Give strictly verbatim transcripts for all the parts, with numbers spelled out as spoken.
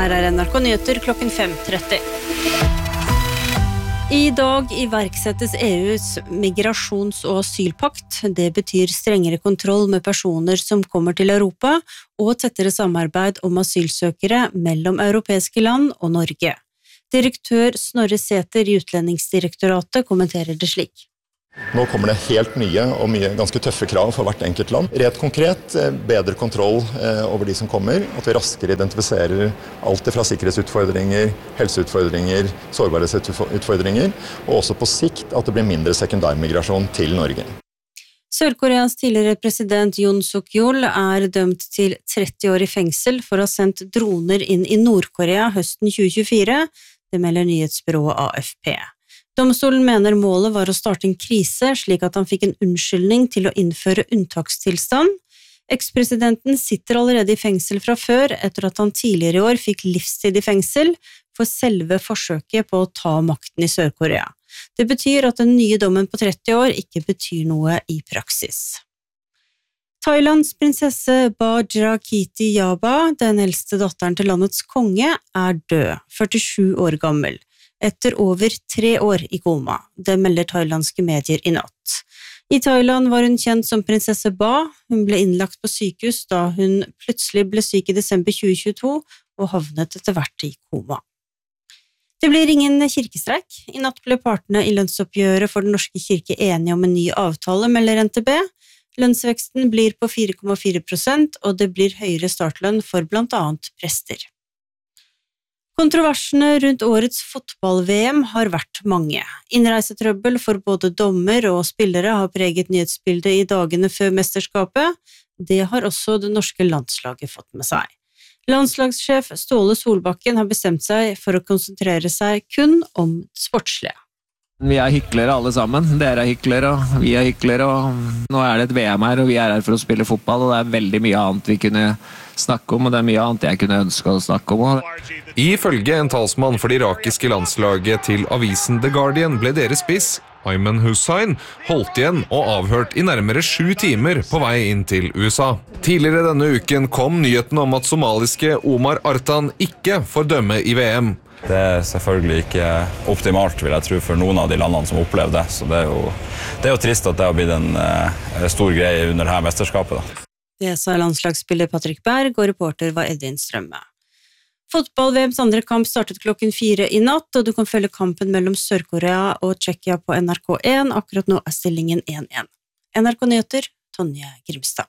Her er N R K Nyheter klokken fem tretti. I dag iverksettes E U's migrasjons- og asylpakt. Det betyr strengere kontroll med personer som kommer til Europa, og tettere samarbeid om asylsøkere mellom europeiske land og Norge. Direktør Snorre Sæther i Utlendingsdirektoratet kommenterer det slik. Nå kommer det helt nye og mye ganske tøffe krav for hvert enkelt land. Rett konkret, bedre kontroll over de som kommer, at vi raskere identifiserer alt fra sikkerhetsutfordringer, helseutfordringer, sårbarhetsutfordringer, og også på sikt at det blir mindre sekundærmigrasjon til Norge. Sør-Koreas tidligere president Yoon Suk-yeol er dømt til tretti år i fengsel for å ha sendt droner inn i Nord-Korea høsten tjue tjuefire, det melder nyhetsbyrået A F P. Domstolen mener målet var å starte en krise slik at han fikk en unnskyldning til å innføre unntakstilstand. Ekspresidenten sitter allerede i fengsel fra før etter at han tidligere i år fikk livstid i fengsel for selve forsøket på å ta makten i Sør-Korea. Det betyr at den nye dommen på tretti år ikke betyr noe i praksis. Thailands prinsesse Bajrakiti Yaba, den eldste datteren til landets konge, er død, førtisju år gammel, etter over tre år i koma. Det melder thailandske medier i natt. I Thailand var hun kjent som prinsesse Ba. Hun ble innlagt på sykehus da hun plutselig ble syk i desember tjue tjueto og havnet etter hvert i koma. Det blir ingen kirkestreik. I natt ble partene i lønnsoppgjøret for den norske kirke enige om en ny avtale, melder N T B. Lønnsveksten blir på fire komma fire prosent, og det blir høyere startlønn for blant annet prester. Kontroversene rundt årets fotball-V M har vært mange. Innreisetrøbbel for både dommer og spillere har preget nyhetsbildet i dagene før mesterskapet. Det har også det norske landslaget fått med seg. Landslagssjef Ståle Solbakken har bestemt seg for å konsentrere seg kun om det sportslige. Vi er hyklere alle sammen. Dere er hyklere, og vi er hyklere, og nå er det et V M her, og vi er her for å spille fotball, og det er veldig mye annet vi kunne snakke om, og det er mye annet jeg kunne ønske å snakke om. Ifølge en talsmann for det irakiske landslaget til avisen The Guardian ble deres spiss, Ayman Hussain, holdt igjen og avhørt i nærmere sju timer på vei inn til U S A. Tidligere denne uken kom nyheten om at somaliske Omar Artan ikke får dømme i V M. Det er selvfølgelig ikke optimalt, vil jeg tro, for noen av de landene som opplever det. Så det er jo, det er jo trist at det har blitt en uh, stor greie under dette mesterskapet. Da. Det sa landslagsspiller Patrick Berg, og reporter var Edvin Strømme. Fotball-V M's andre kamp startet klokken fire i natt, og du kan følge kampen mellom Sør-Korea og Tsjekkia på N R K én. Akkurat nå er stillingen én én. N R K Nyheter, Tonje Grimstad.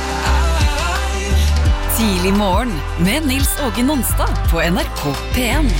Tidlig morgen med Nils Åge Nonstad på N R K P én.